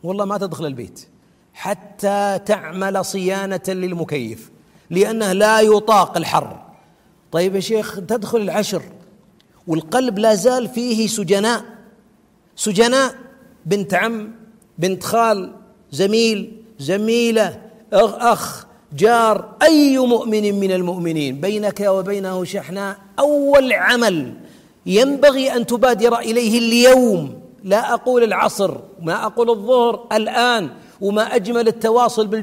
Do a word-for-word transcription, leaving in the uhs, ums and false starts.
والله ما تدخل البيت حتى تعمل صيانة للمكيف لأنه لا يطاق الحر. طيب يا شيخ تدخل العشر والقلب لا زال فيه سجناء، سجناء، بنت عم، بنت خال، زميل، زميلة، أخ، جار، أي مؤمن من المؤمنين بينك وبينه شحناء. أول عمل ينبغي أن تبادر إليه اليوم، لا أقول العصر، ما أقول الظهر، الآن، وما أجمل التواصل بالجميع